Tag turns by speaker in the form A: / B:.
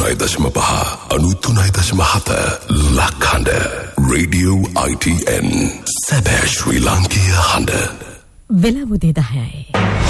A: 93.7 ලක්හඬ Radio ITN සැබෑ ශ්‍රී ලාංකීය හඬ
B: වෙලාව උදේ 10යි